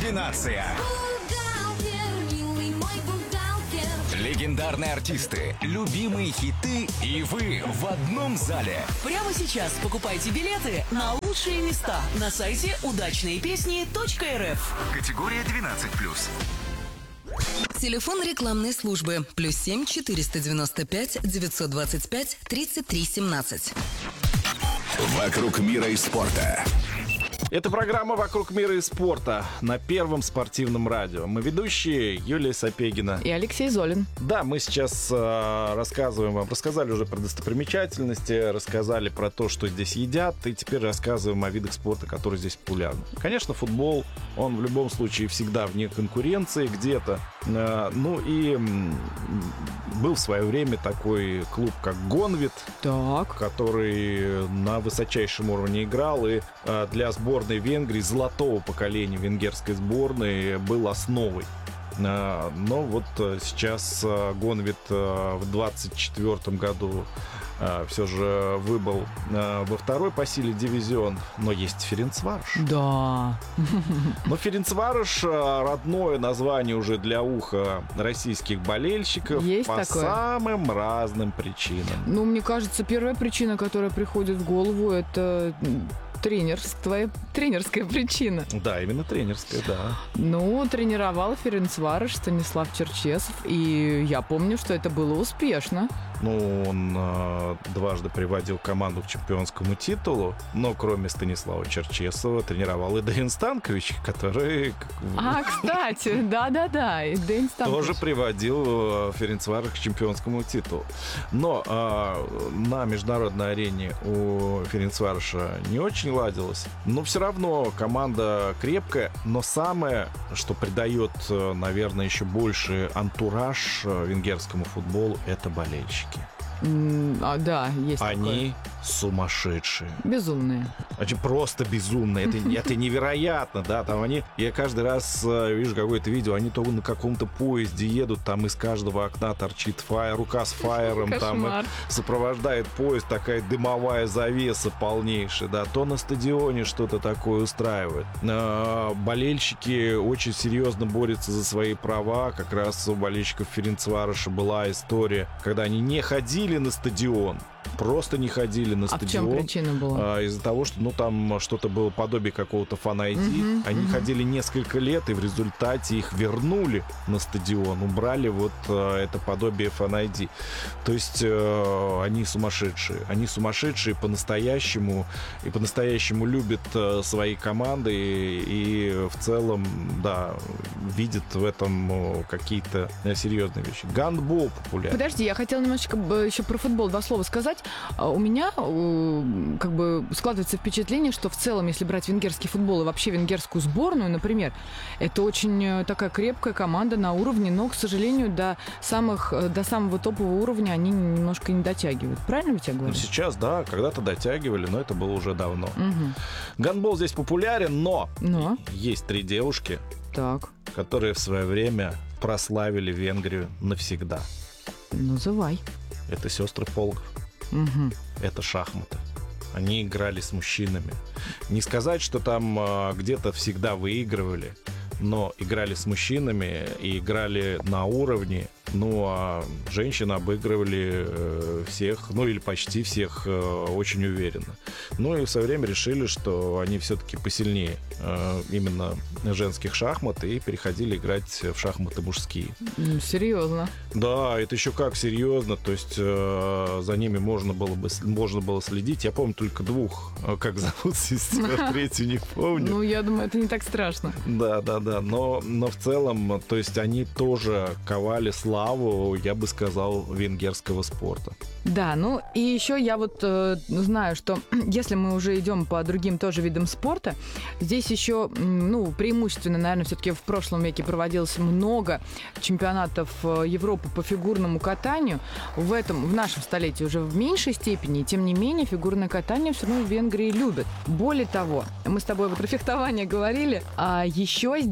комбинация. Легендарные артисты, любимые хиты и вы в одном зале. Прямо сейчас покупайте билеты на лучшие места на сайте удачнейпесни.рф. Категория 12+. Телефон рекламной службы +7 495 925 33 17. Вокруг мира и спорта. Это программа «Вокруг мира и спорта» на Первом спортивном радио. Мы ведущие Юлия Сапегина и Алексей Золин. Да, мы сейчас рассказали уже про достопримечательности, рассказали про то, что здесь едят, и теперь рассказываем о видах спорта, которые здесь популярны. Конечно, футбол, он в любом случае всегда вне конкуренции где-то. Ну и был в свое время такой клуб, как Гонвит, который на высочайшем уровне играл, и для сборной Венгрии, золотого поколения венгерской сборной, был основой. Но вот сейчас Гонвит в 24-м году все же выбыл во второй по силе дивизион, но есть Ференцварош. Да. Но Ференцварош — родное название уже для уха российских болельщиков. Есть по такое? Самым разным причинам. Ну, мне кажется, первая причина, которая приходит в голову, это тренерская причина. Да, именно тренерская, да. Ну, тренировал Ференцварош Станислав Черчесов, и я помню, что это было успешно. Ну, он дважды приводил команду к чемпионскому титулу, но кроме Станислава Черчесова тренировал и Дэйн Станкович, который... Кстати, да-да-да, и Дэйн Станкович тоже приводил Ференцварош к чемпионскому титулу. Но на международной арене у Ференцвароша не очень ладилось. Но все равно команда крепкая, но самое, что придает, наверное, еще больше антураж венгерскому футболу, это болельщики. Да, есть Они такое. Сумасшедшие. Безумные. Значит, просто безумные. Это невероятно, да. Там они, я каждый раз вижу какое-то видео, они то на каком-то поезде едут, там из каждого окна торчит рука с фаером, там сопровождает поезд такая дымовая завеса полнейшая, да. То на стадионе что-то такое устраивают. Болельщики очень серьезно борются за свои права. Как раз у болельщиков Ференцвароша была история, когда они не ходили на стадион. Просто не ходили на стадион. А в чем причина была? Из-за того, что там что-то было подобие какого-то фан-ID. Они ходили несколько лет, и в результате их вернули на стадион, убрали вот это подобие фан-ID. То есть они сумасшедшие. Они сумасшедшие по-настоящему, и по-настоящему любят свои команды, и в целом, да, видят в этом какие-то серьезные вещи. Гандбол популярен. Подожди, я хотела немножечко еще про футбол два слова сказать. У меня как бы складывается впечатление, что в целом, если брать венгерский футбол и вообще венгерскую сборную, например, это очень такая крепкая команда на уровне, но, к сожалению, до самого топового уровня они немножко не дотягивают. Правильно ведь я говорю? Ну, сейчас, да, когда-то дотягивали, но это было уже давно. Гандбол здесь популярен, но есть 3 девушки, которые в свое время прославили Венгрию навсегда. Называй. Это сестры Полгов. Это шахматы. Они играли с мужчинами. Не сказать, что там где-то всегда выигрывали, но играли с мужчинами и играли на уровне. Ну, а женщины обыгрывали всех, ну или почти всех, очень уверенно. Ну и в свое время решили, что они все-таки посильнее именно женских шахмат, и переходили играть в шахматы мужские. Серьезно? Да, это еще как серьезно. То есть за ними можно было следить. Я помню только 2, как зовут сестер, 3 не помню. Ну, я думаю, это не так страшно. Да. Но в целом, то есть они тоже ковали славу, я бы сказал, венгерского спорта. Да, ну и еще я вот знаю, что если мы уже идем по другим тоже видам спорта, здесь еще, преимущественно, наверное, все-таки в прошлом веке проводилось много чемпионатов Европы по фигурному катанию. В нашем столетии уже в меньшей степени, тем не менее, фигурное катание все равно в Венгрии любят. Более того, мы с тобой про фехтование говорили, а еще здесь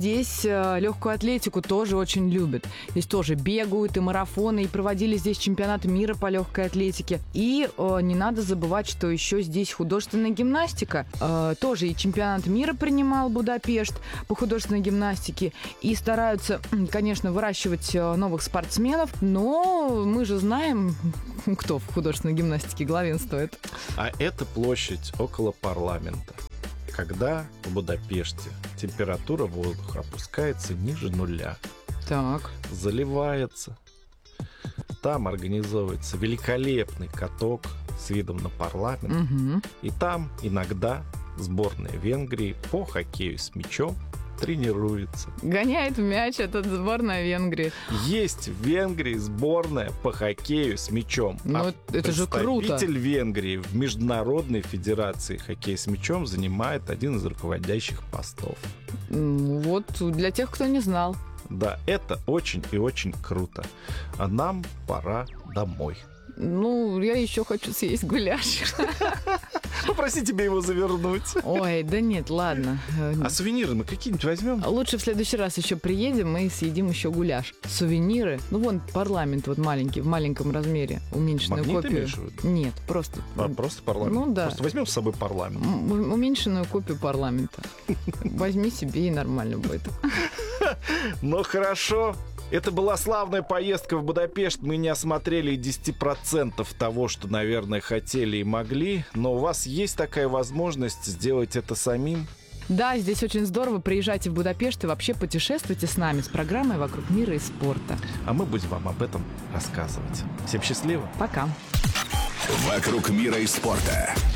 здесь легкую атлетику тоже очень любят. Здесь тоже бегают и марафоны, и проводили здесь чемпионат мира по легкой атлетике. И не надо забывать, что еще здесь художественная гимнастика. Тоже и чемпионат мира принимал Будапешт по художественной гимнастике. И стараются, конечно, выращивать новых спортсменов, но мы же знаем, кто в художественной гимнастике главенствует. А это площадь около парламента. Когда в Будапеште температура воздуха опускается ниже нуля, Так. заливается, там организовывается великолепный каток с видом на парламент, Угу. и там иногда сборная Венгрии по хоккею с мячом тренируется. Гоняет мяч этот сборная Венгрии. Есть в Венгрии сборная по хоккею с мячом. Ну, это же круто. Представитель Венгрии в Международной Федерации хоккея с мячом занимает один из руководящих постов. Вот для тех, кто не знал. Да, это очень и очень круто. А нам пора домой. Ну, я еще хочу съесть гуляш. Попроси тебе его завернуть. Ой, да нет, ладно. А сувениры мы какие-нибудь возьмем? Лучше в следующий раз еще приедем и съедим еще гуляш. Сувениры. Ну, вон парламент вот маленький, в маленьком размере. Уменьшенную Магнит копию. имеешь в виду? Нет, просто. Просто парламент. Ну да. Просто возьмем с собой парламент. Уменьшенную копию парламента. Возьми себе и нормально будет. Ну хорошо. Это была славная поездка в Будапешт. Мы не осмотрели и 10% того, что, наверное, хотели и могли. Но у вас есть такая возможность сделать это самим. Да, здесь очень здорово. Приезжайте в Будапешт и вообще путешествуйте с нами с программой «Вокруг мира и спорта». А мы будем вам об этом рассказывать. Всем счастливо. Пока. «Вокруг мира и спорта».